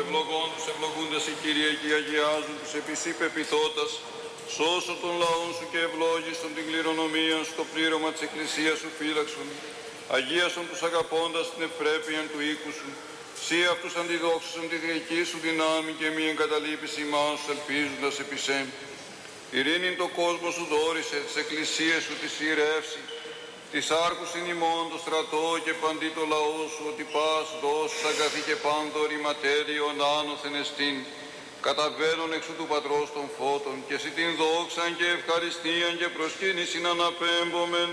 ευλογών τους ευλογούντας η Κύριε και αγιάζουν τους επισή πεποιθώτας, σώσω των λαών σου και ευλόγησον την κληρονομία σου, το πλήρωμα της Εκκλησίας σου φύλαξον, αγίασον τους αγαπώντας την ευπρέπεια του οίκου σου, σύ αυτούς αντιδόξωσον τη διοική σου δυνάμει και μη εγκαταλείπεις ημάς ελπίζοντας επί σέ. Ειρήνην το κόσμο σου δόρισε, τις εκκλησίες σου τις ιερεύσει, της άρχους in ημών το στρατό και παντί το λαό σου, ότι πας δώσεις αγαθή και πάντορη ματέριον άνωθεν εστίν, καταβαίνον εξ του Πατρός των φώτων, και εσύ την δόξαν και ευχαριστίαν και προσκύνησιν αναπέμπομεν